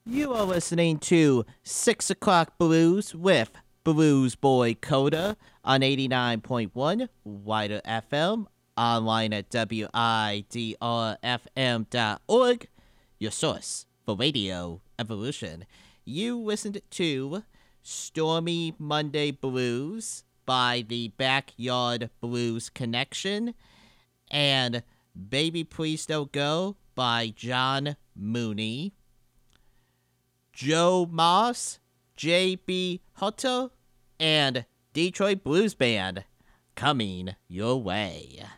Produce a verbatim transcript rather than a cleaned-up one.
You are listening to six O'Clock Blues with Blues Boy Coda on eighty-nine point one Wider F M, online at W I D R F M dot org, your source for radio evolution. You listened to Stormy Monday Blues by the Backyard Blues Connection and Baby Please Don't Go by John Mooney. Joe Moss, J B Hutto, and Detroit Blues Band coming your way.